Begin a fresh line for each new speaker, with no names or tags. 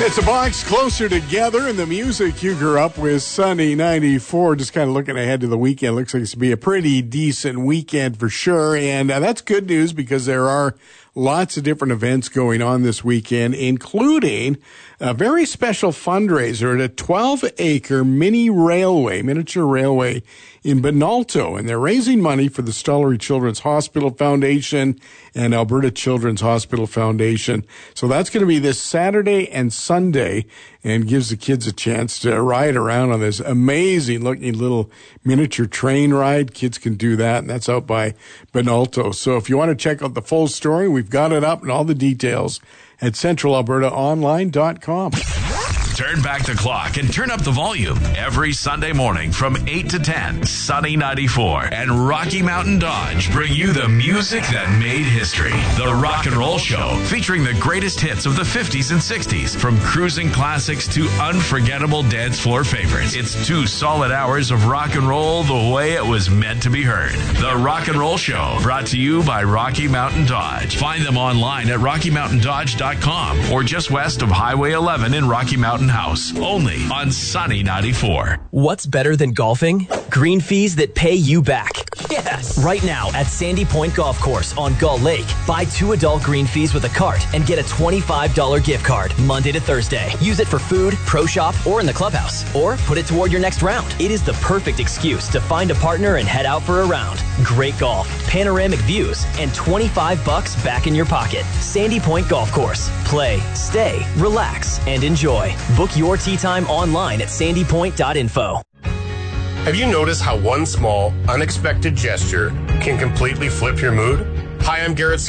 It's a box closer together, and the music you grew up with, Sunny 94. Just kind of looking ahead to the weekend. Looks like it's going to be a pretty decent weekend for sure. And that's good news because there are lots of different events going on this weekend, including a very special fundraiser at a 12-acre miniature railway in Benalto. And they're raising money for the Stollery Children's Hospital Foundation and Alberta Children's Hospital Foundation. So that's going to be this Saturday and Sunday, and gives the kids a chance to ride around on this amazing-looking little miniature train ride. Kids can do that, and that's out by Benalto. So if you want to check out the full story, we've got it up and all the details at centralalbertaonline.com.
Turn back the clock and turn up the volume every Sunday morning from 8 to 10. Sunny 94 and Rocky Mountain Dodge bring you the music that made history. The Rock and Roll Show, featuring the greatest hits of the 50s and 60s, from cruising classics to unforgettable dance floor favorites. It's 2 solid hours of rock and roll the way it was meant to be heard. The Rock and Roll Show, brought to you by Rocky Mountain Dodge. Find them online at RockyMountainDodge.com or just west of Highway 11 in Rocky Mountain House, only on Sunny 94.
What's better than golfing? Green fees that pay you back. Yes! Right now at Sandy Point Golf Course on Gull Lake, buy 2 adult green fees with a cart and get a $25 gift card Monday to Thursday. Use it for food, pro shop, or in the clubhouse, or put it toward your next round. It is the perfect excuse to find a partner and head out for a round. Great golf, panoramic views, and $25 back in your pocket. Sandy Point Golf Course. Play, stay, relax, and enjoy. Book your tee time online at sandypoint.info.
Have you noticed how one small, unexpected gesture can completely flip your mood? Hi, I'm Garrett